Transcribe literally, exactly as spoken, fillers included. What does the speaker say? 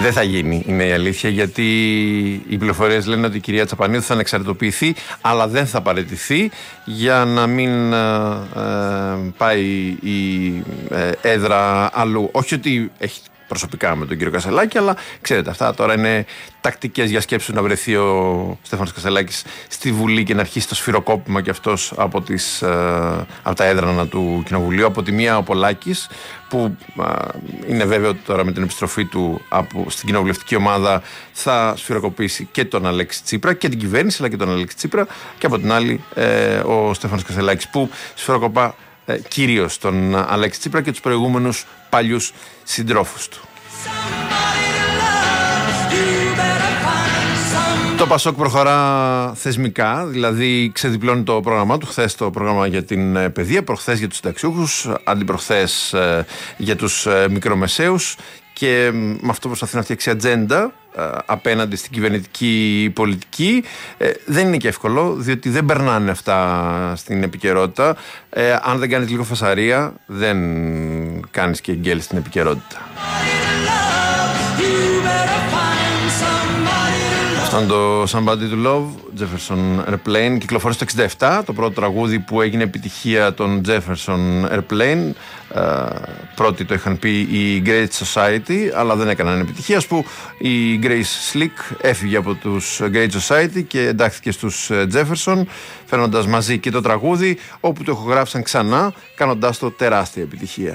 Δεν θα γίνει, είναι η αλήθεια, γιατί οι πληροφορίες λένε ότι η κυρία Τσαπανίδου θα ανεξαρτητοποιηθεί, αλλά δεν θα παραιτηθεί, για να μην ε, ε, πάει η ε, έδρα αλλού. Όχι ότι έχει προσωπικά με τον κύριο Κασελάκη, αλλά ξέρετε, αυτά τώρα είναι τακτικές για σκέψους να βρεθεί ο Στέφανος Κασελάκης στη Βουλή και να αρχίσει το σφυροκόπημα κι αυτός από, τις, από τα έδρανα του Κοινοβουλίου. Από τη μία ο Πολάκης, που είναι βέβαιο ότι τώρα με την επιστροφή του από, στην κοινοβουλευτική ομάδα θα σφυροκοπήσει και τον Αλέξη Τσίπρα και την κυβέρνηση, αλλά και τον Αλέξη Τσίπρα, και από την άλλη ε, ο Στέφανος Κασελάκης, που σφυροκοπά ε, κυρίως τον Αλέξη Τσίπρα και τους προηγούμενους παλιούς συντρόφους του. Το Πασόκ προχωρά θεσμικά, δηλαδή ξεδιπλώνει το πρόγραμμά του. Χθες το πρόγραμμα για την παιδεία, προχθές για τους συνταξιούχους, αντιπροχθές ε, για τους ε, μικρομεσαίους, και με αυτό προσπαθεί να φτιάξει ατζέντα ε, απέναντι στην κυβερνητική πολιτική. Ε, δεν είναι και εύκολο, διότι δεν περνάνε αυτά στην επικαιρότητα. Ε, αν δεν κάνεις λίγο φασαρία, δεν κάνεις και γκέλ στην επικαιρότητα. Αυτό είναι το Somebody to Love, Jefferson Airplane. Κυκλοφορεί στο εξήντα επτά, το πρώτο τραγούδι που έγινε επιτυχία των Jefferson Airplane. Uh, πρώτοι το είχαν πει η Great Society, αλλά δεν έκαναν επιτυχία. Ας που η Grace Slick έφυγε από τους Great Society και εντάχθηκε στους Jefferson, φέρνοντας μαζί και το τραγούδι, όπου το ηχογράφησαν ξανά, κάνοντάς το τεράστια επιτυχία.